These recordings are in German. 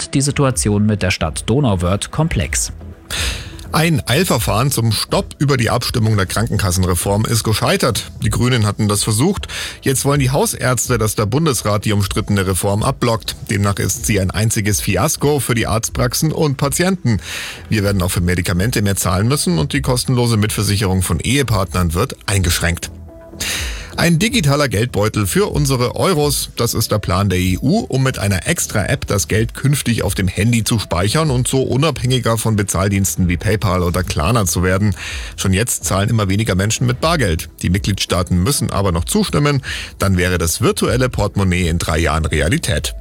und die Situation mit der Stadt Donauwörth komplex. Ein Eilverfahren zum Stopp über die Abstimmung der Krankenkassenreform ist gescheitert. Die Grünen hatten das versucht. Jetzt wollen die Hausärzte, dass der Bundesrat die umstrittene Reform abblockt. Demnach ist sie ein einziges Fiasko für die Arztpraxen und Patienten. Wir werden auch für Medikamente mehr zahlen müssen und die kostenlose Mitversicherung von Ehepartnern wird eingeschränkt. Ein digitaler Geldbeutel für unsere Euros, das ist der Plan der EU, um mit einer Extra-App das Geld künftig auf dem Handy zu speichern und so unabhängiger von Bezahldiensten wie PayPal oder Klarna zu werden. Schon jetzt zahlen immer weniger Menschen mit Bargeld. Die Mitgliedstaaten müssen aber noch zustimmen, dann wäre das virtuelle Portemonnaie in 3 Jahren Realität.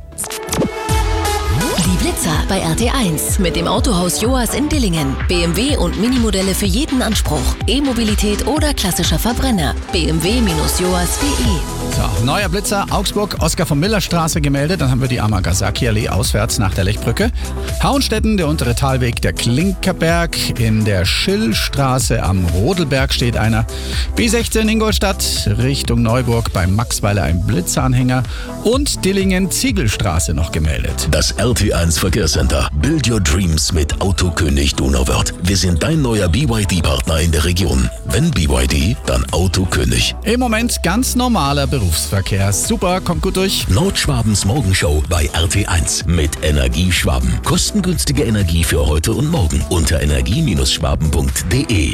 Die Blitzer bei RT1 mit dem Autohaus Joas in Dillingen. BMW und Minimodelle für jeden Anspruch. E-Mobilität oder klassischer Verbrenner. bmw-joas.de. So, neuer Blitzer, Augsburg, Oskar von Millerstraße gemeldet. Dann haben wir die Amagasaki-Allee auswärts nach der Lechbrücke. Hauenstetten, der untere Talweg, der Klinkerberg. In der Schillstraße am Rodelberg steht einer. B16 Ingolstadt, Richtung Neuburg, beim Maxweiler ein Blitzeranhänger. Und Dillingen, Ziegelstraße noch gemeldet. Das RT1 Verkehrscenter. Build your dreams mit Autokönig Donauwörth. Wir sind dein neuer BYD-Partner in der Region. Wenn BYD, dann Autokönig. Im Moment ganz normaler Berufsverkehr. Super, kommt gut durch. Nordschwabens Morgenshow bei RT1 mit Energieschwaben. Kostengünstige Energie für heute und morgen unter energie-schwaben.de.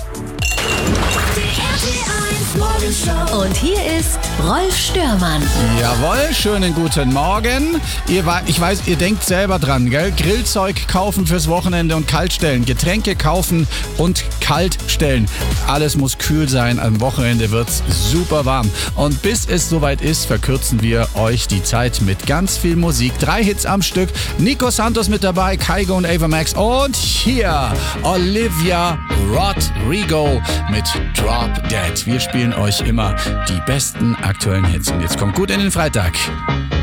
Und hier ist Rolf Störmann. Jawohl, schönen guten Morgen. Ich weiß, ihr denkt selber dran, gell? Grillzeug kaufen fürs Wochenende und kaltstellen. Getränke kaufen und kaltstellen. Alles muss kühl sein. Am Wochenende wird's super warm. Und bis es soweit ist, verkürzen wir euch die Zeit mit ganz viel Musik. 3 Hits am Stück. Nico Santos mit dabei, Kygo und Ava Max. Und hier Olivia Rodrigo mit Drop Dead. Wir spielen euch immer die besten aktuellen Hits. Und jetzt kommt gut in den Freitag.